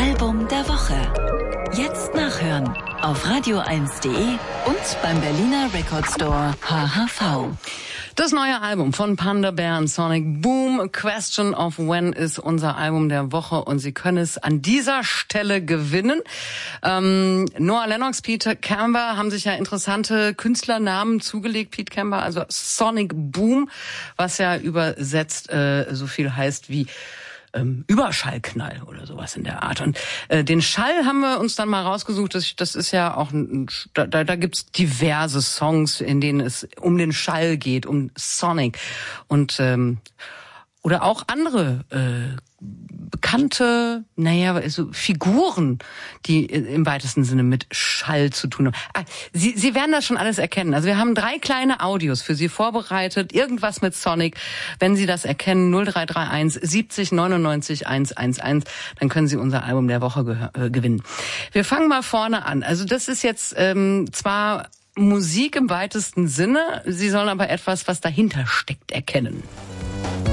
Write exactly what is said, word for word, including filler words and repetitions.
Album der Woche. Jetzt nachhören auf radio eins punkt de und beim Berliner Record Store H H V. Das neue Album von Panda Bear und Sonic Boom, A Question of When, ist unser Album der Woche und Sie können es an dieser Stelle gewinnen. Ähm, Noah Lennox, Pete Camber haben sich ja interessante Künstlernamen zugelegt. Pete Camber, also Sonic Boom, was ja übersetzt äh, so viel heißt wie Ähm, Überschallknall oder sowas in der Art. Und äh, den Schall haben wir uns dann mal rausgesucht. Das, das ist ja auch, ein, da, da gibt's diverse Songs, in denen es um den Schall geht, um Sonic und ähm, oder auch andere äh, bekannte, naja, so Figuren, die im weitesten Sinne mit Schall zu tun haben. Ah, Sie, Sie werden das schon alles erkennen. Also wir haben drei kleine Audios für Sie vorbereitet. Irgendwas mit Sonic. Wenn Sie das erkennen, null drei drei eins siebzig neunundneunzig hundertelf, dann können Sie unser Album der Woche ge- äh, gewinnen. Wir fangen mal vorne an. Also das ist jetzt ähm, zwar Musik im weitesten Sinne, Sie sollen aber etwas, was dahinter steckt, erkennen.